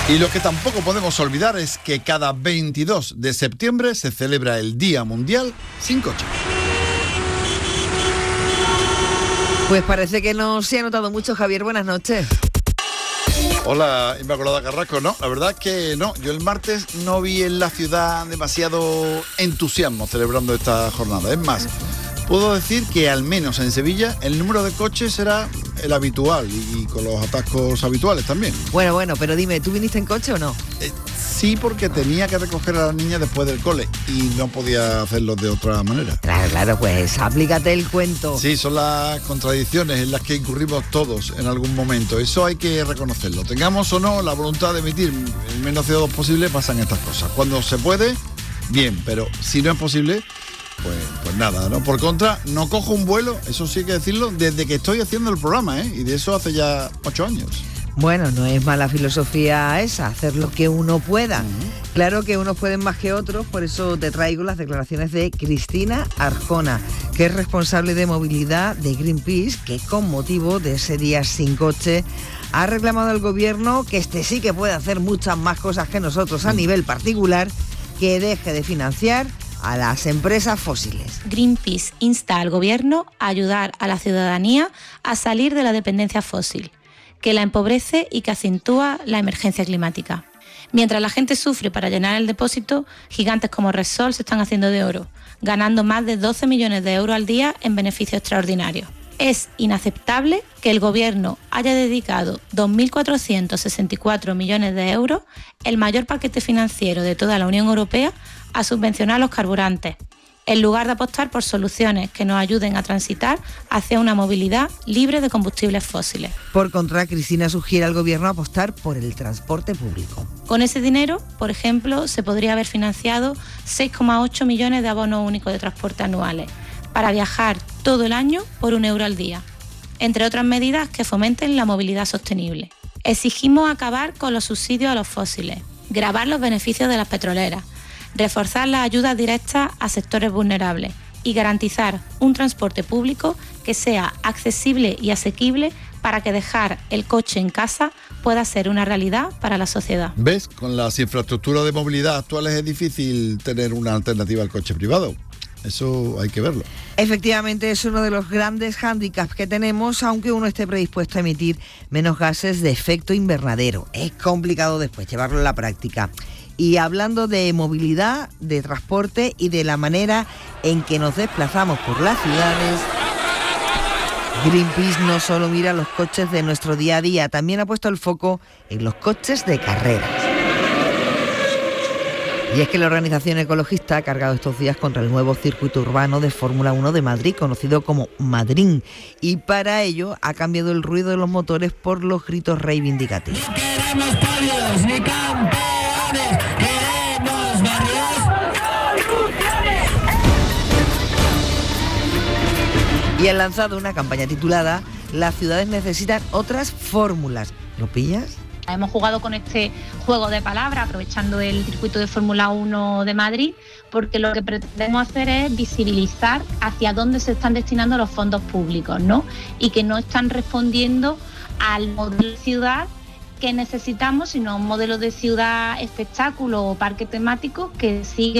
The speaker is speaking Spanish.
Y lo que tampoco podemos olvidar es que cada 22 de septiembre se celebra el Día Mundial sin coche. Pues parece que no se ha notado mucho, Javier. Buenas noches. Hola, Inmaculada Carrasco. No, la verdad es que no. Yo el martes no vi en la ciudad demasiado entusiasmo celebrando esta jornada. Es más, puedo decir que al menos en Sevilla el número de coches era el habitual y con los atascos habituales también. Bueno, pero dime, ¿tú viniste en coche o no? Sí, porque tenía que recoger a la niña después del cole y no podía hacerlo de otra manera. Claro, pues aplícate el cuento. Sí, son las contradicciones en las que incurrimos todos en algún momento. Eso hay que reconocerlo. Tengamos o no la voluntad de emitir el menos CO2 posible, pasan estas cosas. Cuando se puede, bien, pero si no es posible, pues nada, ¿no? Por contra, no cojo un vuelo, eso sí hay que decirlo, desde que estoy haciendo el programa, ¿eh? Y de eso hace ya 8 años. Bueno, no es mala filosofía esa, hacer lo que uno pueda. Claro que unos pueden más que otros, por eso te traigo las declaraciones de Cristina Arjona, que es responsable de movilidad de Greenpeace, que con motivo de ese día sin coche ha reclamado al gobierno que sí que puede hacer muchas más cosas que nosotros a nivel particular, que deje de financiar a las empresas fósiles. Greenpeace insta al gobierno a ayudar a la ciudadanía a salir de la dependencia fósil, que la empobrece y que acentúa la emergencia climática. Mientras la gente sufre para llenar el depósito, gigantes como Repsol se están haciendo de oro, ganando más de 12 millones de euros al día en beneficios extraordinarios. Es inaceptable que el gobierno haya dedicado 2.464 millones de euros, el mayor paquete financiero de toda la Unión Europea, a subvencionar los carburantes, en lugar de apostar por soluciones que nos ayuden a transitar hacia una movilidad libre de combustibles fósiles. Por contra, Cristina sugiere al gobierno apostar por el transporte público. Con ese dinero, por ejemplo, se podría haber financiado 6,8 millones de abonos únicos de transporte anuales para viajar todo el año por €1 al día, entre otras medidas que fomenten la movilidad sostenible. Exigimos acabar con los subsidios a los fósiles, gravar los beneficios de las petroleras, reforzar las ayudas directas a sectores vulnerables y garantizar un transporte público que sea accesible y asequible para que dejar el coche en casa pueda ser una realidad para la sociedad. ¿Ves? Con las infraestructuras de movilidad actuales es difícil tener una alternativa al coche privado. Eso hay que verlo. Efectivamente, es uno de los grandes hándicaps que tenemos, aunque uno esté predispuesto a emitir menos gases de efecto invernadero. Es complicado después llevarlo a la práctica. Y hablando de movilidad, de transporte y de la manera en que nos desplazamos por las ciudades, Greenpeace no solo mira los coches de nuestro día a día, también ha puesto el foco en los coches de carreras. Y es que la organización ecologista ha cargado estos días contra el nuevo circuito urbano de Fórmula 1 de Madrid, conocido como Madrid, y para ello ha cambiado el ruido de los motores por los gritos reivindicativos. No queremos podios ni campeones, queremos barrios. Y han lanzado una campaña titulada "Las ciudades necesitan otras fórmulas". ¿Lo pillas? Hemos jugado con este juego de palabras aprovechando el circuito de Fórmula 1 de Madrid, porque lo que pretendemos hacer es visibilizar hacia dónde se están destinando los fondos públicos, ¿no? Y que no están respondiendo al modelo de ciudad que necesitamos, sino un modelo de ciudad espectáculo o parque temático que sigue